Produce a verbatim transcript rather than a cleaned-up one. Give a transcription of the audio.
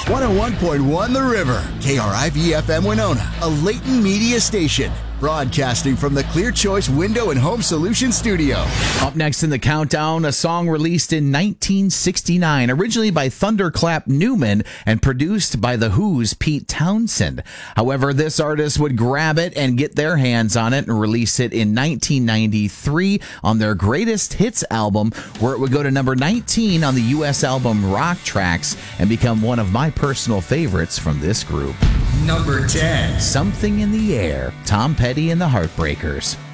one oh one point one The River, K R I V F M Winona, a Leighton Media station. Broadcasting from the Clear Choice Window and Home Solutions studio. Up next in the countdown, a song released in nineteen sixty-nine, originally by Thunderclap Newman and produced by The Who's Pete Townsend. However, this artist would grab it and get their hands on it and release it in nineteen ninety-three on their Greatest Hits album, where it would go to number nineteen on the U S album Rock Tracks and become one of my personal favorites from this group. Number ten. Something in the Air, Tom Petty and the Heartbreakers.